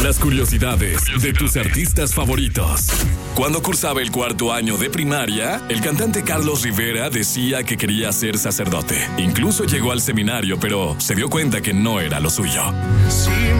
Las curiosidades de tus artistas favoritos. Cuando cursaba el cuarto año de primaria, el cantante Carlos Rivera decía que quería ser sacerdote. Incluso llegó al seminario, pero se dio cuenta que no era lo suyo.